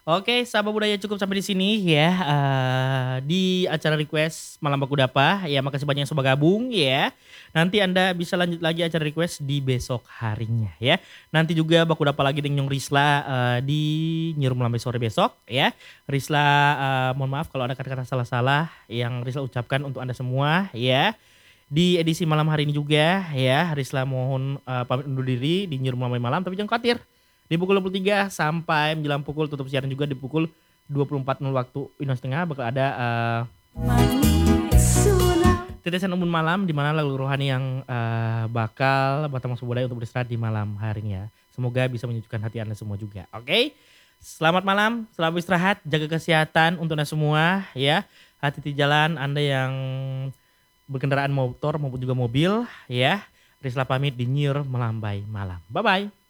Oke, sahabat budaya cukup sampai di sini ya, di acara request Malam Baku Dapa, ya makasih banyak yang sudah gabung ya. Nanti Anda bisa lanjut lagi acara request di besok harinya ya. Nanti juga Baku Dapa lagi dengan Nyong Risla, di Nyirum Lambe sore besok ya. Risla, mohon maaf kalau ada kata-kata salah-salah yang Risla ucapkan untuk Anda semua ya. Di edisi malam hari ini juga ya, Risla mohon, pamit undur diri di Nyirum Lambe Malam, tapi jangan khawatir di pukul 23 sampai menjelang pukul tutup siaran juga di pukul 24.00 waktu Indonesia Tengah bakal ada tetesan umun malam di mana lagu rohani yang bakal bertemu budaya untuk beristirahat di malam harinya. Semoga bisa menyejukkan hati Anda semua juga. Oke. Selamat malam, selamat istirahat, jaga kesehatan untuk Anda semua ya. Hati-hati jalan Anda yang berkendaraan motor maupun juga mobil ya. Risla pamit di Nyir Melambai Malam. Bye bye.